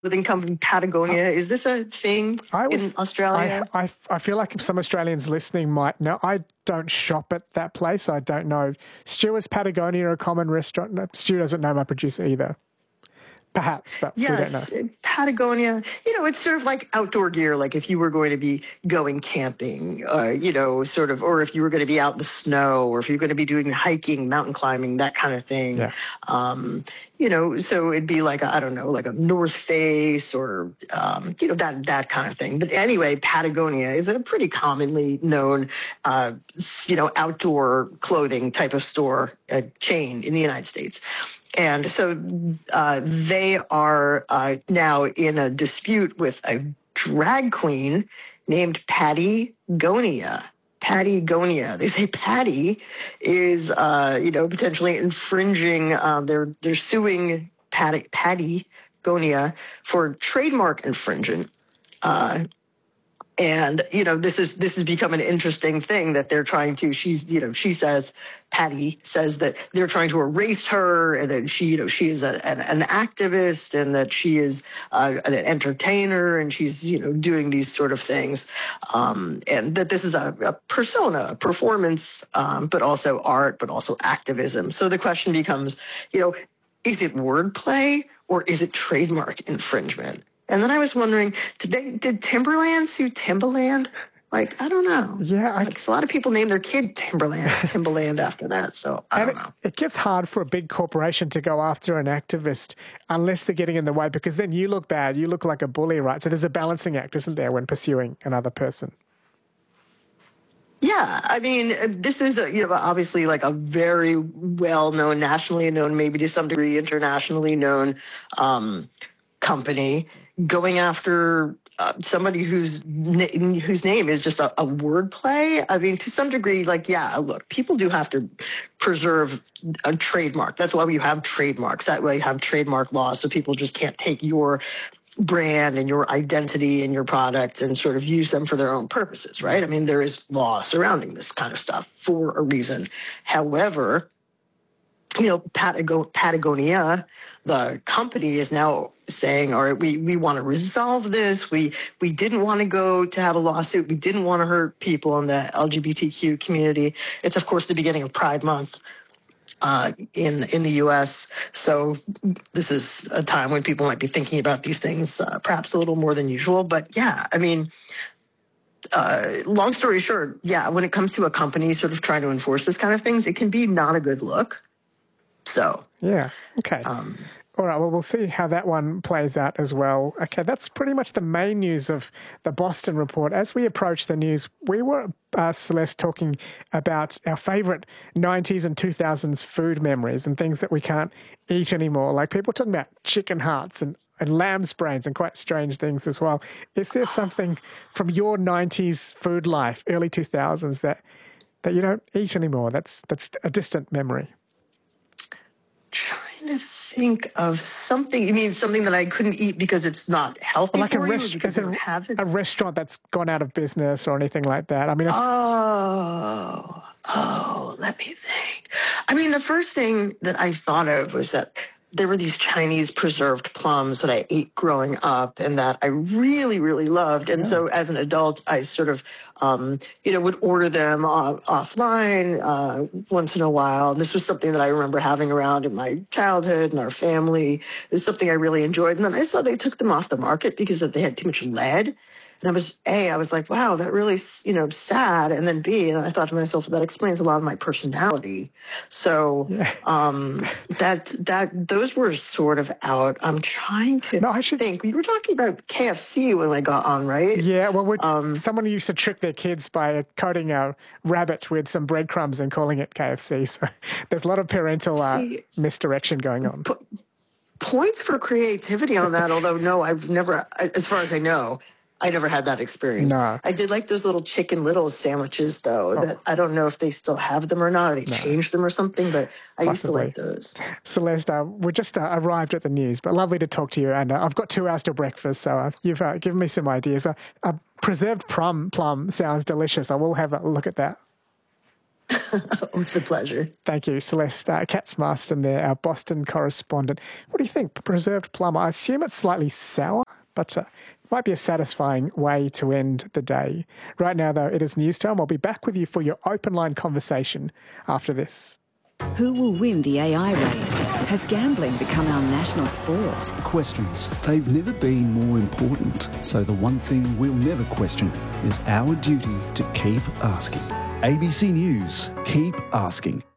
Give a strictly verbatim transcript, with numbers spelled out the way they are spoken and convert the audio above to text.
clothing company Patagonia. Is this a thing I was, in Australia? I, I, I feel like some Australians listening might know. I don't shop at that place. I don't know. Stu, is Patagonia a common restaurant? No, Stu doesn't know, my producer, either. Perhaps, but yes, we don't know. Patagonia, you know, it's sort of like outdoor gear, like if you were going to be going camping, uh, you know, sort of, or if you were going to be out in the snow, or if you're going to be doing hiking, mountain climbing, that kind of thing. Yeah. Um, you know, so it'd be like, I don't know, like a North Face or, um, you know, that that kind of thing. But anyway, Patagonia is a pretty commonly known, uh, you know, outdoor clothing type of store uh, chain in the United States. And so uh, they are uh, now in a dispute with a drag queen named Patty Gonia. Patty Gonia. They say Patty is, uh, you know, potentially infringing. Uh, they're they're suing Patty Patty Gonia for trademark infringement. Uh, And, you know, this is this has become an interesting thing that they're trying to, she's, you know, she says, Patty says that they're trying to erase her and that she, you know, she is a, an, an activist and that she is uh, an entertainer and she's, you know, doing these sort of things. Um, and that this is a, a persona, a performance, um, but also art, but also activism. So the question becomes, you know, is it wordplay or is it trademark infringement? And then I was wondering, did they did Timberland sue Timbaland? Like, I don't know. Yeah, I, because a lot of people name their kid Timberland, Timbaland after that. So I don't it, know. It gets hard for a big corporation to go after an activist unless they're getting in the way, because then you look bad, you look like a bully, right? So there's a balancing act, isn't there, when pursuing another person? Yeah, I mean, this is, a, you know, obviously like a very well-known, nationally known, maybe to some degree internationally known um, company going after uh, somebody whose na- whose name is just a, a wordplay. I mean, to some degree, like, yeah, look, people do have to preserve a trademark. That's why we have trademarks. That way you have trademark laws, so people just can't take your brand and your identity and your products and sort of use them for their own purposes, right? I mean, there is law surrounding this kind of stuff for a reason. However, you know, Patagon- Patagonia, the company, is now saying, all right, we, we want to resolve this. We we didn't want to go to have a lawsuit. We didn't want to hurt people in the L G B T Q community. It's, of course, the beginning of Pride Month uh, in in the U S. So this is a time when people might be thinking about these things uh, perhaps a little more than usual. But yeah, I mean, uh, long story short, yeah, when it comes to a company sort of trying to enforce this kind of things, it can be not a good look. So, yeah, okay. Um, All right, well, we'll see how that one plays out as well. Okay, that's pretty much the main news of the Boston Report. As we approach the news, we were, uh, Celeste, talking about our favourite nineties and two thousands food memories and things that we can't eat anymore. Like people talking about chicken hearts and, and lamb's brains and quite strange things as well. Is there something from your nineties food life, early two thousands, that, that you don't eat anymore? That's, that's a distant memory. Trying to think of something. You mean something that I couldn't eat because it's not healthy like for a you? Rest- Because a, have it? a restaurant that's gone out of business or anything like that. I mean, it's... oh, oh, let me think. I mean, the first thing that I thought of was that there were these Chinese preserved plums that I ate growing up and that I really, really loved. And yeah. So as an adult, I sort of, um, you know, would order them off- offline uh, once in a while. This was something that I remember having around in my childhood and our family. It was something I really enjoyed. And then I saw they took them off the market because they had too much lead. And I was, A, I was like, wow, that really, you know, sad. And then B, and I thought to myself, that explains a lot of my personality. So yeah. um, that, that, those were sort of out. I'm trying to no, I should... think. We were talking about K F C when I got on, right? Yeah, well, um, someone used to trick their kids by coating a rabbit with some breadcrumbs and calling it K F C. So there's a lot of parental uh, see, misdirection going on. P- points for creativity on that, although no, I've never, as far as I know, I never had that experience. No. I did like those little Chicken Little sandwiches, though, oh. that I don't know if they still have them or not, or they no. changed them or something, but I Possibly. used to like those. Celeste, uh, we just uh, arrived at the news, but lovely to talk to you. And uh, I've got two hours till breakfast, so uh, you've uh, given me some ideas. Uh, uh, preserved plum, plum sounds delicious. I will have a look at that. It's a pleasure. Thank you, Celeste. Uh, Katz Marston there, our Boston correspondent. What do you think? Preserved plum, I assume it's slightly sour, but uh, it might be a satisfying way to end the day. Right now, though, it is news time. I'll be back with you for your open line conversation after this. Who will win the A I race? Has gambling become our national sport? Questions. They've never been more important. So the one thing we'll never question is our duty to keep asking. A B C News. Keep asking.